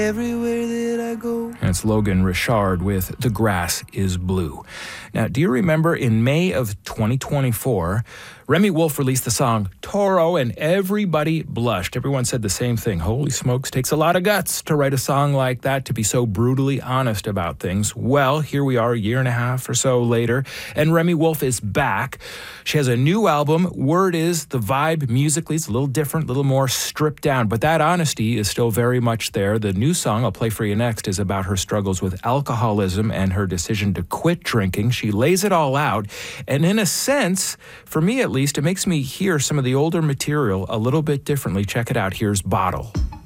everywhere that I go. And it's Logan Richard with The Grass is Blue. Now, do you remember in May of 2024, Remi Wolf released the song Toro and everybody blushed. Everyone said the same thing. Holy smokes, takes a lot of guts to write a song like that, to be so brutally honest about things. Well, here we are a year and a half or so later, and Remi Wolf is back. She has a new album. Word is the vibe musically is a little different, a little more stripped down, but that honesty is still very much there. The new song I'll play for you next is about her struggles with alcoholism and her decision to quit drinking. She lays it all out, and in a sense, for me at least, it makes me hear some of the older material a little bit differently. Check it out. Here's Bottle.